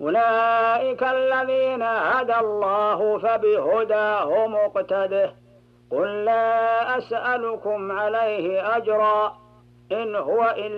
أولئك الذين هدى الله فبهداه مقتده. قل لا أسألكم عليه أجرا إن هو إلا